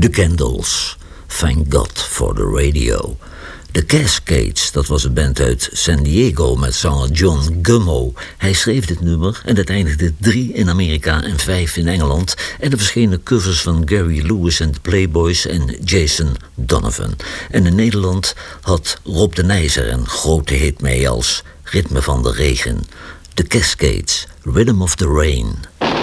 The Candles, Thank God for the Radio. The Cascades, dat was een band uit San Diego met zanger John Gummo. Hij schreef dit nummer en het eindigde 3 in Amerika en 5 in Engeland. En er verschenen covers van Gary Lewis en de Playboys en Jason Donovan. En in Nederland had Rob de Nijzer een grote hit mee als Ritme van de Regen. The Cascades, Rhythm of the Rain.